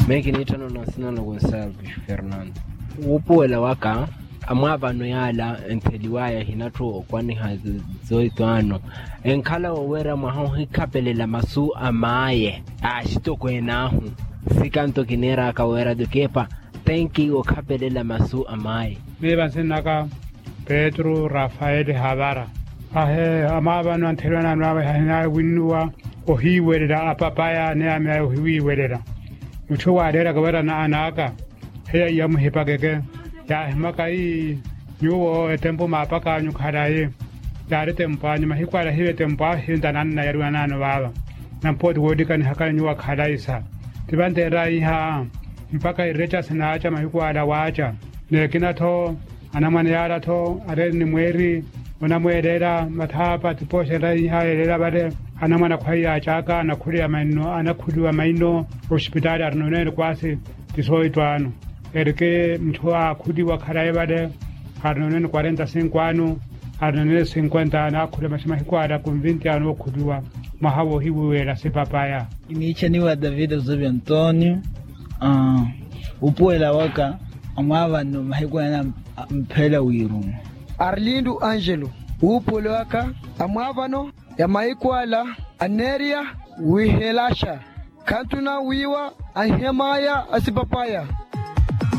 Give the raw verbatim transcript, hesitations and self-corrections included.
Meki ni tano na sina na Gonçalves Fernando. Upuela waka amwavano yala enteliwaya hinato kwani hazoitwano enkhala wera mwaho hikapelela masu amaye ashito kwenahu sikanto kinera akawera dukepa tenki okapelela masu amaye meba senaka Pedro Rafael Havara ahe amavano anteliwana nawe hina winwa ohiwerera apapaya ne amya ohiwerera mucho warera kawera na anaka heya yamuhipagege ya makai nyuo etempo mapaka nyukaraye ya tempo anyu mahikwara hiwe tempo hindanan na yaruana no baba nampodi wodika ni hakala nyuwa khalaisa tibante rai ha mpaka irecha sinacha mahikwara wacha ne kinatho anamane yara tho are ni mweri onamwerera mathapa tiposhe rai ha erera bale anamana khwaya chaka na khuriya maino anakhudwa maino hospital arnone kwasi tisoitwano erke mthwa khudi wa kharaye bade arnone cuarenta y cinco ano arnone cincuenta ana khudi mashima hikwara ku vinte ano khudwa mahawo hiwera se papaya imicha ni wa David Zobi Antonio ah uh, upoela waka amava no mahikwana mphela wiru Arlindo Angelo upoela waka amava no ya maikwala aneria wihelasha kantuna wiwa ahemaya asipapaya